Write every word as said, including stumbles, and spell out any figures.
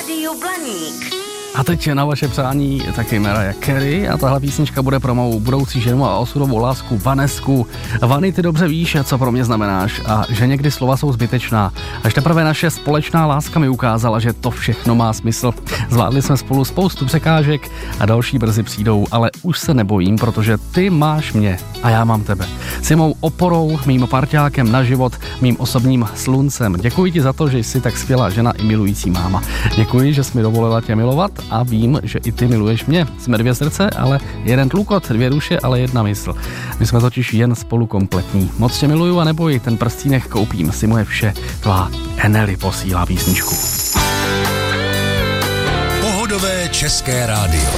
Rádiu Blaník. A teď na vaše přání taky Mariah Carey a tahle písnička bude pro mou budoucí ženu a osudovou lásku Vanesku. Vany, ty dobře víš, co pro mě znamenáš a že někdy slova jsou zbytečná. Až teprve naše společná láska mi ukázala, že to všechno má smysl. Zvládli jsme spolu spoustu překážek a další brzy přijdou, ale už se nebojím, protože ty máš mě a já mám tebe. Jsi mou oporou, mým parťákem na život, mým osobním sluncem. Děkuji ti za to, že jsi tak skvělá žena i milující máma. Děkuji, že jsi mi dovolila tě milovat a vím, že i ty miluješ mě. Jsme dvě srdce, ale jeden tlukot, dvě duše, ale jedna mysl. My jsme totiž jen spolu kompletní. Moc tě miluju a neboj, ten prstínek koupím, si moje vše. Tvá Enely posílá písničku. Pohodové české rádio.